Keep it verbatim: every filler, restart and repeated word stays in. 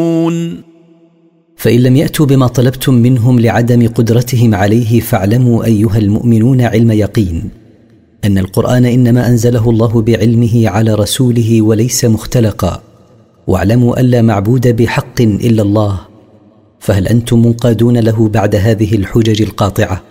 فإن لم يأتوا بما طلبتم منهم لعدم قدرتهم عليه فاعلموا أيها المؤمنون علم يقين أن القرآن إنما أنزله الله بعلمه على رسوله وليس مختلقا، واعلموا أن لا معبود بحق إلا الله. فهل أنتم منقادون له بعد هذه الحجج القاطعة؟